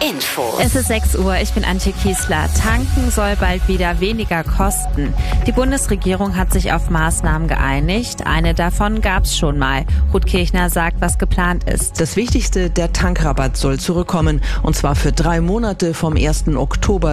Info. Es ist 6 Uhr, ich bin Antje Kiesler. Tanken soll bald wieder weniger kosten. Die Bundesregierung hat sich auf Maßnahmen geeinigt. Eine davon gab's schon mal. Ruth Kirchner sagt, was geplant ist. Das Wichtigste, der Tankrabatt soll zurückkommen. Und zwar für 3 Monate vom 1. Oktober